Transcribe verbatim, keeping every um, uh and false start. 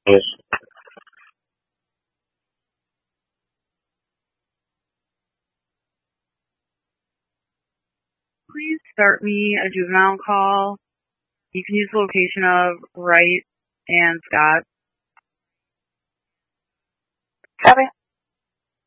Yes. Please start me a juvenile call. You can use the location of Wright and Scott. Copy.